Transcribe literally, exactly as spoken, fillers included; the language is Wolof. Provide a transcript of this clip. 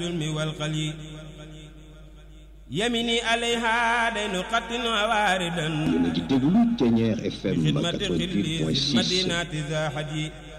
الدلم والقلي يميني عليها دين قتل واردا Yéen a ngi déglu Ténière F M خدمة quatre-vingt-huit خلي point six. مدينة زاحدي